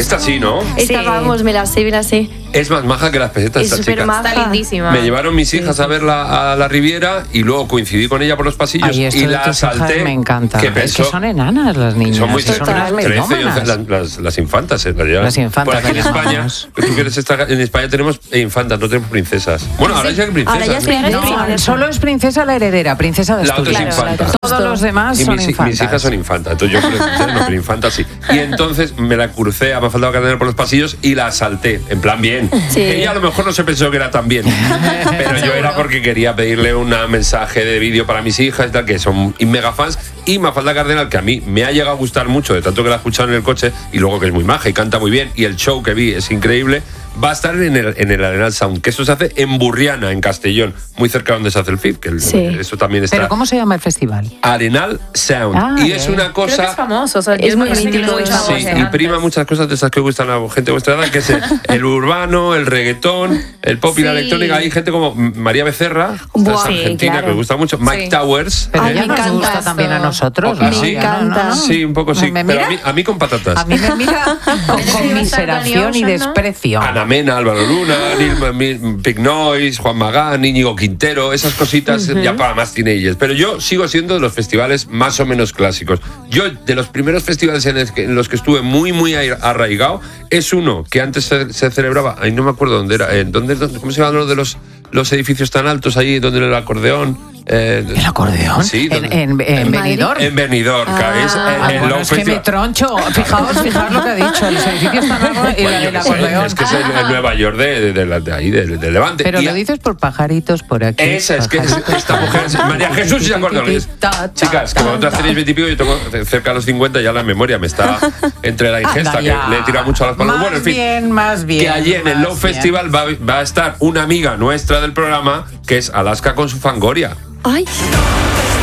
Esta sí, ¿no? Esta, vamos, me la sé. Es más maja que las pesetas esta chica. Maja. Está lindísima. Me llevaron mis hijas a verla a la Riviera y luego coincidí con ella por los pasillos y la asalté. Me encanta. ¿Qué peso? Es que son enanas las niñas. Son muy son unas 13 y 11, melómanas. las infantas en realidad. Las infantas. Por aquí en España, tú quieres estar, en España tenemos infantas, no tenemos princesas. Bueno, ahora ya hay princesas. Ahora ya Solo es princesa la heredera, princesa de la otra Asturias. es infanta. Todos los demás Y son mis infantas. hijas son infantas, entonces yo creo que no, pero infantas sí. Y entonces me la crucé a Mafalda Cardenal por los pasillos y la asalté, en plan bien. Sí. Ella a lo mejor no se pensó que era tan bien, pero yo era porque quería pedirle un mensaje de vídeo para mis hijas y tal, que son mega fans. Y Mafalda Cardenal, que a mí me ha llegado a gustar mucho, de tanto que la he escuchado en el coche, y luego que es muy maja y canta muy bien, y el show que vi es increíble. Va a estar en el Arenal Sound, que eso se hace en Burriana, en Castellón, muy cerca de donde se hace el FIP, que eso también está. ¿Pero cómo se llama el festival? Arenal Sound. Y es una cosa... Creo que es famoso, o sea, es muy mítico. Sí, y prima muchas cosas de esas que gustan a la gente de vuestra edad, que es el urbano, el reggaetón, el pop y la electrónica. Hay gente como María Becerra, Buah, esa argentina, claro. que me gusta mucho, Mike Towers. Pero Ay, ella me nos encanta gusta también a nosotros. ¿Ah, ¿no? sí? Me encanta. Sí, un poco sí. ¿Me Pero mira? a mí con patatas. A mí me mira con conmiseración y desprecio. Ana Mena, Álvaro Luna, Big Noise, Juan Magán, Íñigo Quintero, esas cositas ya para más teenagers. Pero yo sigo siendo de los festivales más o menos clásicos. Yo, de los primeros festivales en los que estuve muy arraigado, es uno que antes se celebraba, ahí no me acuerdo dónde era, ¿cómo se llama lo de los edificios tan altos ahí, donde el acordeón? ¿El acordeón? Sí. ¿En Benidorm? En Benidorm, Es que me troncho. Fijaos lo que ha dicho. Los edificios tan largos y el acordeón. Es que es el Nueva York de ahí, de Levante. Pero y lo dices por pajaritos por aquí. Esa es que esta mujer, María Jesús y acordeones. Chicas, que vosotras tenéis 20 y pico, yo tengo cerca de los 50, ya la memoria me está entre la ingesta, que le he tirado mucho a las palabras. Bueno, en fin, más bien. Que allí en el Low Festival va a estar una amiga nuestra del programa, que es Alaska con su Fangoria. Ay.